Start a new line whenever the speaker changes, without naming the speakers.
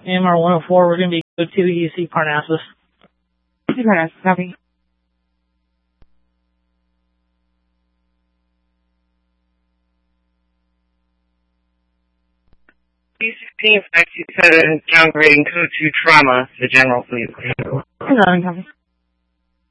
AMR 104, we're going to be go to EC Parnassus.
Parnassus, copy.
B16 527 downgrading code 2 trauma to the general fleet.
Copy.